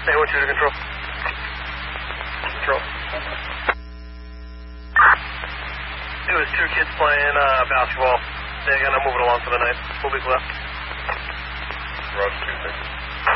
Hey, what's your control? Control. It was two kids playing basketball. They're going to move it along for the night. We'll be left. Roger, 2-6.